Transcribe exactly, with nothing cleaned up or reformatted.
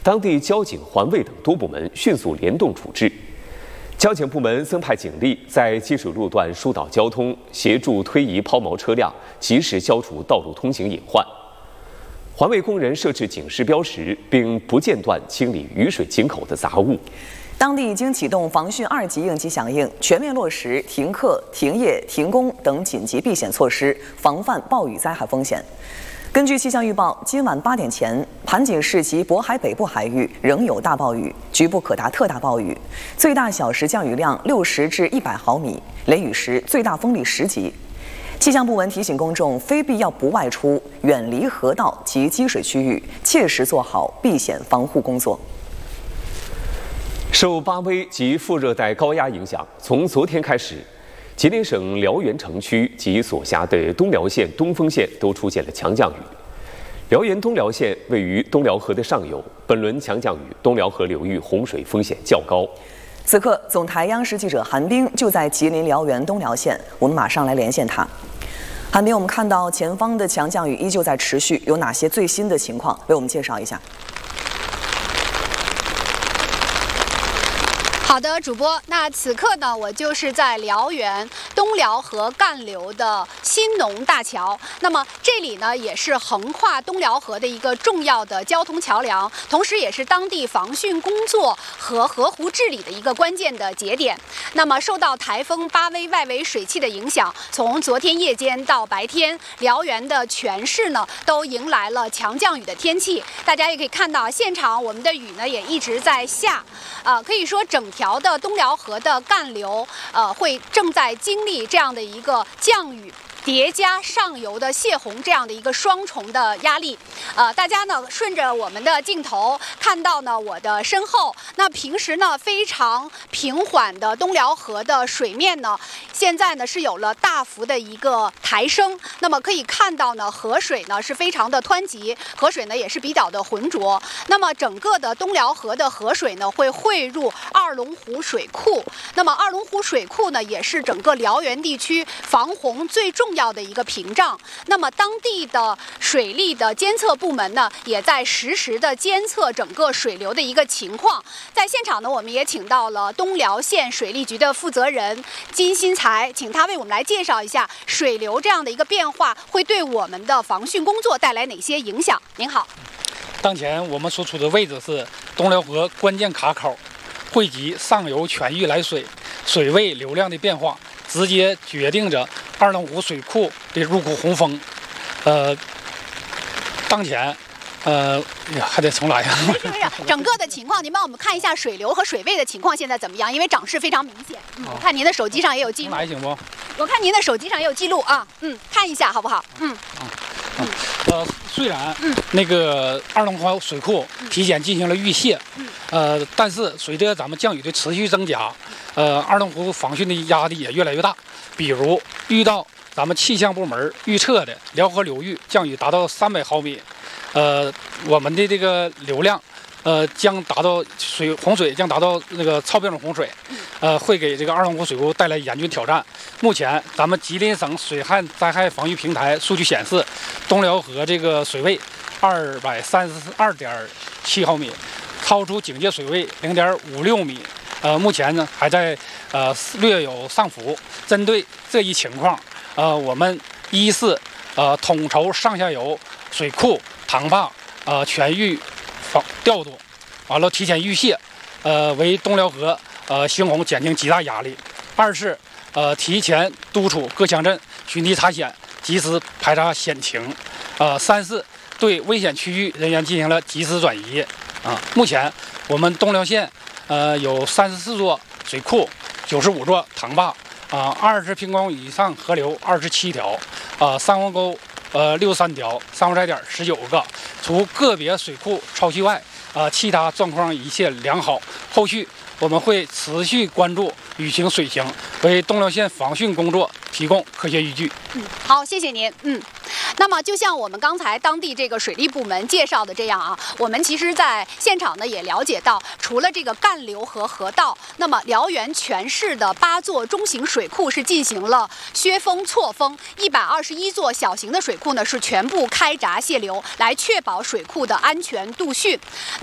当地交警、环卫等多部门迅速联动处置。交警部门增派警力在积水路段疏导交通，协助推移抛锚车辆，及时消除道路通行隐患。环卫工人设置警示标识，并不间断清理雨水井口的杂物。 当地已经启动防汛二级应急响应，全面落实停课、停业、停工等紧急避险措施，防范暴雨灾害风险。根据气象预报，今晚八点前，盘锦市及渤海北部海域仍有大暴雨，局部可达特大暴雨，最大小时降雨量六十至一百毫米，雷雨时最大风力十级。气象部门提醒公众，非必要不外出，远离河道及积水区域，切实做好避险防护工作。 受八微及副热带高压影响，从昨天开始，吉林省辽源城区及所辖的东辽县、东丰县都出现了强降雨。辽源东辽县位于东辽河的上游，本轮强降雨，东辽河流域洪水风险较高。 此刻，总台央视记者韩冰就在吉林辽源东辽县，我们马上来连线他。韩冰，我们看到前方的强降雨依旧在持续，有哪些最新的情况？为我们介绍一下。 好的，主播，那此刻呢，我就是在辽源东辽河干流的新农大桥。那么这里呢，也是横跨东辽河的一个重要的交通桥梁，同时也是当地防汛工作和河湖治理的一个关键的节点。那么受到台风八微外围水汽的影响，从昨天夜间到白天，辽源的全市呢都迎来了强降雨的天气。大家也可以看到，现场我们的雨呢也一直在下，啊、呃，可以说整条的东辽河的干流，呃，会正在经历这样的一个降雨叠加上游的泄洪这样的一个双重的压力。呃，大家呢顺着我们的镜头看到呢，我的身后，那平时呢非常平缓的东辽河的水面呢，现在呢是有了大幅的一个抬升。那么可以看到呢，河水呢是非常的湍急，河水呢也是比较的浑浊。那么整个的东辽河的河水呢会汇入二龙湖水库。那么二龙湖水库呢也是整个辽源地区防洪最重要的一个屏障。那么当地的水利的监测部门呢，也在实时的监测整个水流的一个情况。在现场呢，我们也请到了东辽县水利局的负责人金新才，请他为我们来介绍一下水流这样的一个变化会对我们的防汛工作带来哪些影响。您好。 当前我们所处的位置是东辽河关键卡口，汇集上游全域来水，水位流量的变化，直接决定着二龙湖水库的入库洪峰。呃，当前，呃，还得重来呀。 整个的情况，您帮我们看一下水流和水位的情况现在怎么样？因为涨势非常明显。嗯，我看您的手机上也有记录。 来行不？ 我看您的手机上也有记录啊。嗯，看一下好不好？嗯。 嗯，呃，虽然那个二龙湖水库提前进行了预泄，呃，但是随着咱们降雨的持续增加，呃，二龙湖防汛的压力也越来越大。比如遇到咱们气象部门预测的辽河流域降雨达到三百毫米，呃，我们的这个流量，呃，将达到水洪水将达到那个超标准洪水，呃，会给这个二龙湖水库带来严峻挑战。目前，咱们吉林省水旱灾害防御平台数据显示，东辽河这个水位二百三十二点七毫米，超出警戒水位零点五六米。呃，目前呢还在呃略有上浮。针对这一情况，呃，我们一是呃统筹上下游水库、塘坝呃全域防调度，完了提前预泄，呃为东辽河呃行洪减轻极大压力。二是呃提前督促各乡镇寻堤查险，及时排查险情。呃，三是对危险区域人员进行了及时转移。啊，目前我们东辽县呃有三十四座水库，九十五座塘坝，啊，二十平方以上河流二十七条，啊，三环沟呃六十三条，珊瑚彩点十九个。除个别水库超期外，啊，其他状况一切良好。后续我们会持续关注雨情水情，为东辽县防汛工作提供科学依据。 嗯，好，谢谢您。嗯。那么，就像我们刚才当地这个水利部门介绍的这样啊，我们其实在现场呢也了解到，除了这个干流和河道，那么辽源全市的八座中型水库是进行了削峰错峰，一百二十一座小型的水库呢是全部开闸泄流，来确保水库的安全度汛。